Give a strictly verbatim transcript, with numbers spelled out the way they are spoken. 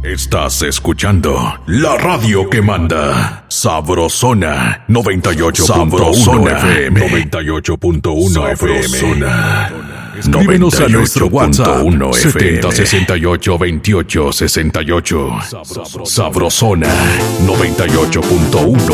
Estás escuchando la radio que manda. Sabrosona noventa y ocho punto uno F M. noventa y ocho punto uno F M. Escríbenos a nuestro WhatsApp setenta sesenta y ocho veintiocho sesenta y ocho. Sabrosona noventa y ocho punto uno